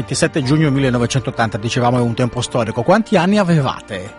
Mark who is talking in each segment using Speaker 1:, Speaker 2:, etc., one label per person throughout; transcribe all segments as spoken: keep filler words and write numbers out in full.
Speaker 1: ventisette giugno millenovecentottanta, dicevamo, è un tempo storico. Quanti anni avevate?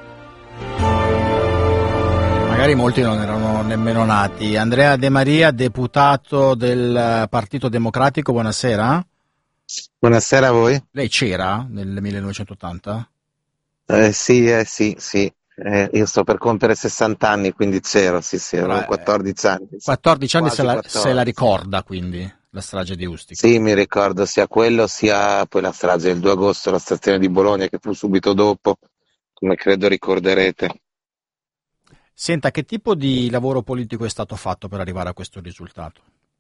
Speaker 1: Magari molti non erano nemmeno nati. Andrea De Maria, deputato del Partito Democratico, buonasera.
Speaker 2: Buonasera a voi.
Speaker 1: Lei c'era nel millenovecentottanta?
Speaker 2: Eh, sì, eh, sì, sì. Eh, io sto per compiere sessanta anni, quindi c'ero, sì, sì,
Speaker 1: Però,
Speaker 2: avevo
Speaker 1: eh,
Speaker 2: quattordici anni. Sì.
Speaker 1: quattordici anni se
Speaker 2: Quasi
Speaker 1: la, se la
Speaker 2: quattordici.
Speaker 1: ricorda, quindi, la strage di Ustica.
Speaker 2: Sì, mi ricordo sia quello, sia poi la strage del due agosto, la stazione di Bologna, che fu subito dopo, come credo ricorderete.
Speaker 1: Senta, che tipo di lavoro politico è stato fatto per arrivare a questo risultato?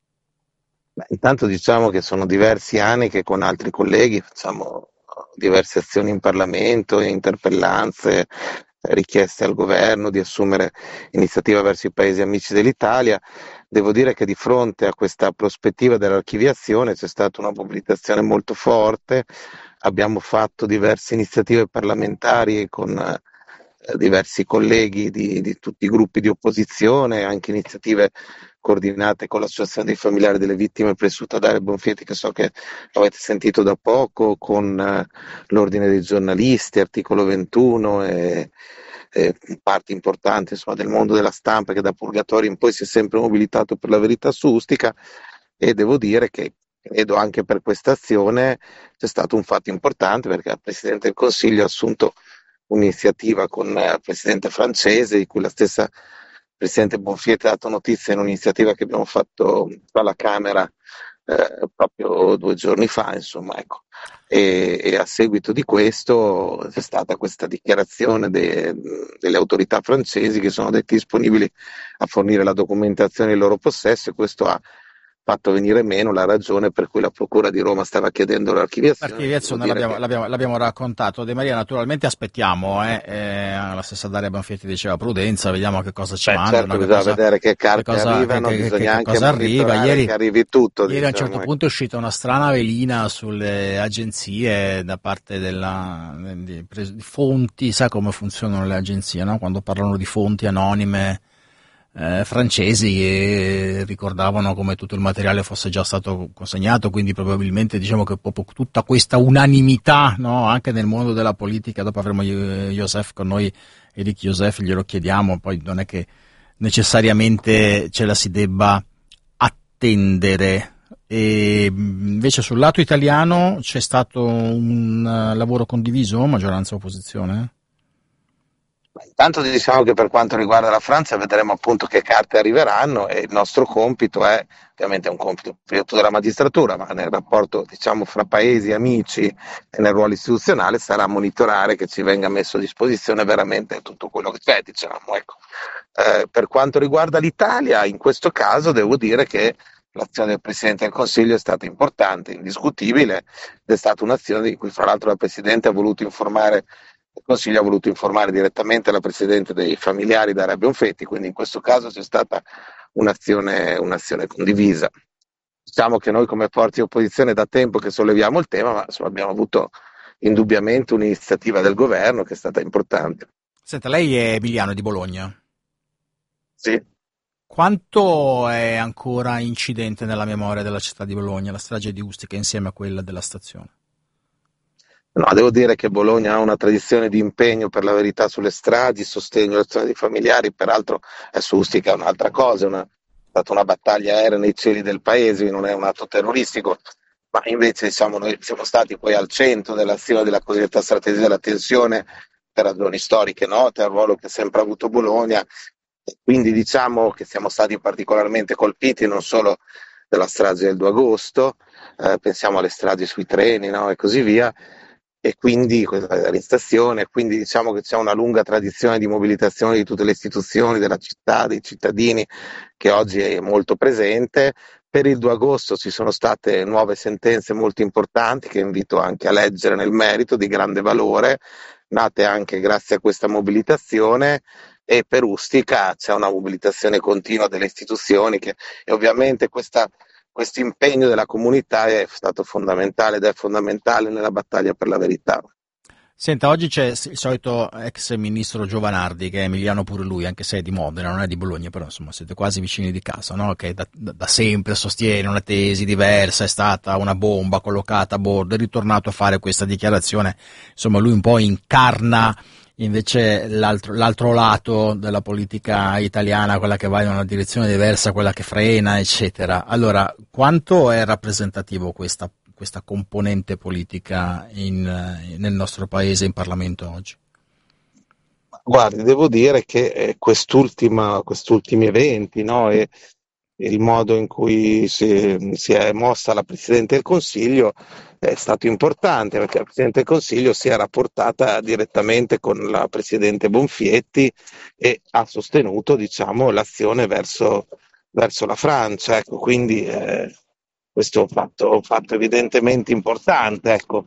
Speaker 2: Beh, intanto diciamo che sono diversi anni che con altri colleghi facciamo diverse azioni in Parlamento, interpellanze, eh, richieste al governo di assumere iniziativa verso i paesi amici dell'Italia. Devo dire che di fronte a questa prospettiva dell'archiviazione c'è stata una mobilitazione molto forte, abbiamo fatto diverse iniziative parlamentari con eh, diversi colleghi di, di tutti i gruppi di opposizione, anche iniziative coordinate con l'Associazione dei familiari delle vittime pressoché Dario Bonfietti, che so che avete sentito da poco, con eh, l'Ordine dei giornalisti, Articolo ventuno e, e parti importanti insomma, del mondo della stampa che da Purgatorio in poi si è sempre mobilitato per la verità su Ustica, e devo dire che credo anche per questa azione c'è stato un fatto importante, perché il Presidente del Consiglio ha assunto un'iniziativa con il Presidente francese, di cui la stessa Presidente Bonfietti ha dato notizia in un'iniziativa che abbiamo fatto alla Camera eh, proprio due giorni fa, insomma, ecco. E, e a seguito di questo c'è stata questa dichiarazione de, delle autorità francesi, che sono dette disponibili a fornire la documentazione in loro possesso, e questo ha fatto venire meno la ragione per cui la Procura di Roma stava chiedendo l'archiviazione.
Speaker 1: L'archiviazione l'abbiamo, che... l'abbiamo, l'abbiamo raccontato. De Maria, naturalmente aspettiamo, eh, eh, la stessa Daria Banfietti diceva prudenza, vediamo che cosa ci
Speaker 2: Beh,
Speaker 1: mandano.
Speaker 2: certo,
Speaker 1: che
Speaker 2: bisogna
Speaker 1: cosa,
Speaker 2: vedere che carte
Speaker 1: che cosa,
Speaker 2: arrivano,
Speaker 1: che, che,
Speaker 2: bisogna
Speaker 1: che,
Speaker 2: anche
Speaker 1: cosa arriva. Ieri,
Speaker 2: che arrivi tutto.
Speaker 1: Ieri
Speaker 2: diciamo,
Speaker 1: a un certo
Speaker 2: ecco.
Speaker 1: punto è uscita una strana velina sulle agenzie da parte della, di, di fonti, sa come funzionano le agenzie, no? Quando parlano di fonti anonime Eh, francesi che ricordavano come tutto il materiale fosse già stato consegnato, quindi probabilmente diciamo che proprio tutta questa unanimità, no, anche nel mondo della politica. Dopo avremo Joseph con noi, Eric Joseph, glielo chiediamo, poi non è che necessariamente ce la si debba attendere. E invece sul lato italiano c'è stato un lavoro condiviso, maggioranza opposizione?
Speaker 2: Intanto diciamo che per quanto riguarda la Francia vedremo appunto che carte arriveranno, e il nostro compito è, ovviamente è un compito privato della magistratura, ma nel rapporto diciamo fra paesi amici e nel ruolo istituzionale sarà monitorare che ci venga messo a disposizione veramente tutto quello che c'è, diciamo, ecco. Eh, per quanto riguarda l'Italia, in questo caso devo dire che l'azione del Presidente del Consiglio è stata importante, indiscutibile, ed è stata un'azione di cui fra l'altro la Presidente ha voluto informare Il Consiglio ha voluto informare direttamente la Presidente dei familiari, Daria Bonfietti, quindi in questo caso c'è stata un'azione, un'azione condivisa. Diciamo che noi come forze di opposizione da tempo che solleviamo il tema, ma insomma, abbiamo avuto indubbiamente un'iniziativa del governo che è stata importante.
Speaker 1: Senta, lei è emiliano di Bologna.
Speaker 2: Sì.
Speaker 1: Quanto è ancora incidente nella memoria della città di Bologna la strage di Ustica insieme a quella della stazione?
Speaker 2: No, devo dire che Bologna ha una tradizione di impegno per la verità sulle stragi, sostegno alle azioni dei familiari, peraltro è su Ustica è un'altra cosa, è una, è stata una battaglia aerea nei cieli del paese, non è un atto terroristico, ma invece diciamo, noi siamo stati poi al centro dell'azione della cosiddetta strategia della tensione per ragioni storiche note, al ruolo che ha sempre avuto Bologna, e quindi diciamo che siamo stati particolarmente colpiti non solo della strage del due agosto, eh, pensiamo alle stragi sui treni, no, e così via, e quindi l'arrestazione, quindi diciamo che c'è una lunga tradizione di mobilitazione di tutte le istituzioni, della città, dei cittadini, che oggi è molto presente. Per il due agosto ci sono state nuove sentenze molto importanti che invito anche a leggere nel merito, di grande valore, nate anche grazie a questa mobilitazione, e per Ustica c'è una mobilitazione continua delle istituzioni che, e ovviamente questa Questo impegno della comunità è stato fondamentale ed è fondamentale nella battaglia per la verità.
Speaker 1: Senta, oggi c'è il solito ex ministro Giovanardi, che è emiliano pure lui, anche se è di Modena, non è di Bologna, però insomma siete quasi vicini di casa, no? Che da, da, da sempre sostiene una tesi diversa, è stata una bomba collocata a bordo, è ritornato a fare questa dichiarazione, insomma lui un po' incarna invece l'altro, l'altro lato della politica italiana, quella che va in una direzione diversa, quella che frena, eccetera. Allora, quanto è rappresentativo questa questa componente politica in, nel nostro paese, in Parlamento oggi?
Speaker 2: Guardi, devo dire che eh, quest'ultima, questi ultimi eventi, no, e il modo in cui si, si è mossa la Presidente del Consiglio è stato importante perché la Presidente del Consiglio si è rapportata direttamente con la Presidente Bonfietti e ha sostenuto, diciamo, l'azione verso, verso la Francia. Ecco, quindi eh, questo è un fatto, un fatto evidentemente importante, ecco,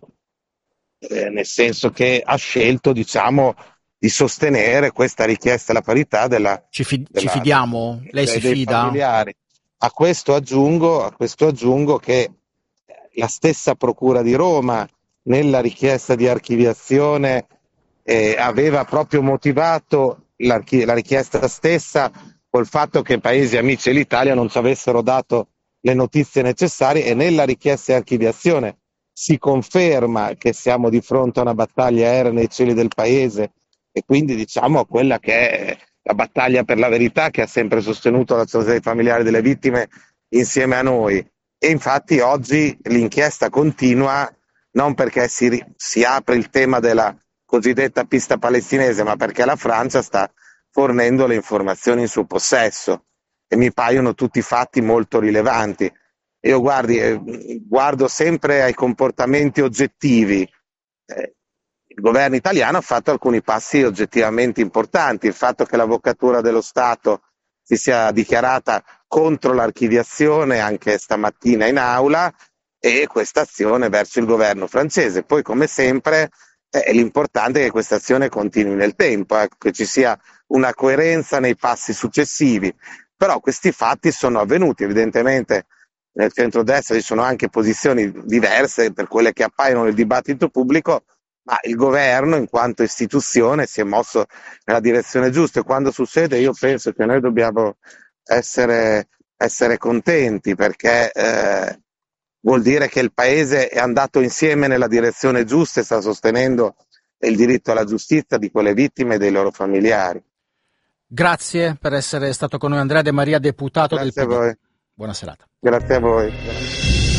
Speaker 2: eh, nel senso che ha scelto, diciamo, di sostenere questa richiesta alla parità della,
Speaker 1: Ci, fi- ci
Speaker 2: della-
Speaker 1: fidiamo? Lei si
Speaker 2: dei, dei
Speaker 1: fida?
Speaker 2: familiari. A questo aggiungo, a questo aggiungo che la stessa Procura di Roma, nella richiesta di archiviazione, eh, aveva proprio motivato la richiesta stessa col fatto che i paesi amici dell'Italia non ci avessero dato le notizie necessarie, e nella richiesta di archiviazione si conferma che siamo di fronte a una battaglia aerea nei cieli del paese, e quindi diciamo quella che è la battaglia per la verità che ha sempre sostenuto l'associazione dei familiari delle vittime insieme a noi. E infatti oggi l'inchiesta continua non perché si, si apre il tema della cosiddetta pista palestinese, ma perché la Francia sta fornendo le informazioni in suo possesso, e mi paiono tutti fatti molto rilevanti. Io guardi, eh, guardo sempre ai comportamenti oggettivi. Eh, il governo italiano ha fatto alcuni passi oggettivamente importanti. Il fatto che l'Avvocatura dello Stato si sia dichiarata contro l'archiviazione anche stamattina in aula, e questa azione verso il governo francese. Poi, come sempre, eh, l'importante è che questa azione continui nel tempo, ecco, che ci sia una coerenza nei passi successivi. Però questi fatti sono avvenuti, evidentemente nel centrodestra ci sono anche posizioni diverse per quelle che appaiono nel dibattito pubblico, ma il governo in quanto istituzione si è mosso nella direzione giusta, e quando succede io penso che noi dobbiamo essere, essere contenti, perché eh, vuol dire che il paese è andato insieme nella direzione giusta e sta sostenendo il diritto alla giustizia di quelle vittime e dei loro familiari.
Speaker 1: Grazie per essere stato con noi, Andrea De Maria, deputato del
Speaker 2: Grazie a
Speaker 1: P D.
Speaker 2: voi.
Speaker 1: Buona serata.
Speaker 2: Grazie a voi.